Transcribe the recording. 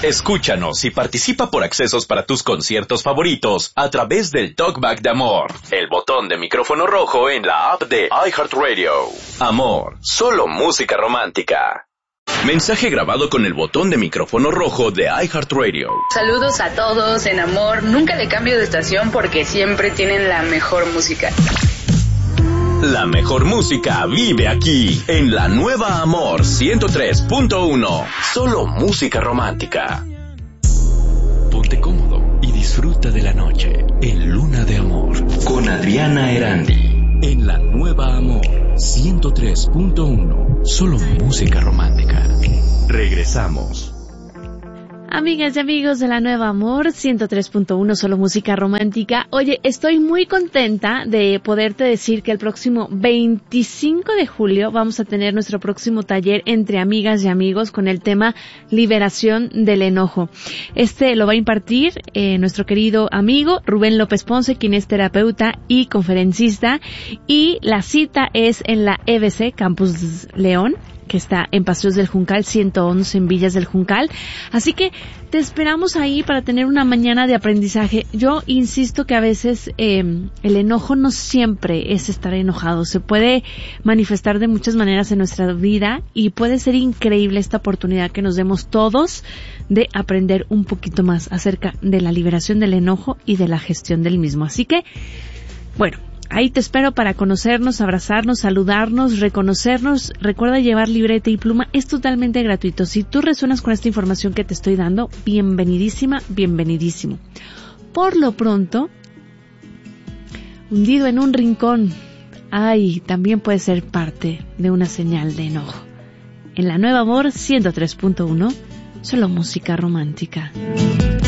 Escúchanos y participa por accesos para tus conciertos favoritos a través del Talkback de Amor, el botón de micrófono rojo en la app de iHeartRadio. Amor, solo música romántica. Mensaje grabado con el botón de micrófono rojo de iHeartRadio. Saludos a todos en Amor. Nunca le cambio de estación porque siempre tienen la mejor música. La mejor música vive aquí, en la nueva Amor 103.1. Solo música romántica. Ponte cómodo y disfruta de la noche en Luna de Amor con Adriana Erandi. En la nueva Amor 103.1. Solo música romántica. Regresamos. Amigas y amigos de la Nueva Amor 103.1, solo música romántica. Oye, estoy muy contenta de poderte decir que el próximo 25 de julio vamos a tener nuestro próximo taller entre amigas y amigos con el tema liberación del enojo. Lo va a impartir nuestro querido amigo Rubén López Ponce, quien es terapeuta y conferencista, y la cita es en la EBC Campus León, que está en Paseos del Juncal 111 en Villas del Juncal. Así que te esperamos ahí para tener una mañana de aprendizaje. Yo insisto que a veces el enojo no siempre es estar enojado. Se puede manifestar de muchas maneras en nuestra vida y puede ser increíble esta oportunidad que nos demos todos de aprender un poquito más acerca de la liberación del enojo y de la gestión del mismo. Así que, bueno, ahí te espero para conocernos, abrazarnos, saludarnos, reconocernos. Recuerda llevar libreta y pluma, es totalmente gratuito. Si tú resuenas con esta información que te estoy dando, bienvenidísima, bienvenidísimo. Por lo pronto, hundido en un rincón, también puede ser parte de una señal de enojo. En la Nueva Amor 103.1, solo música romántica.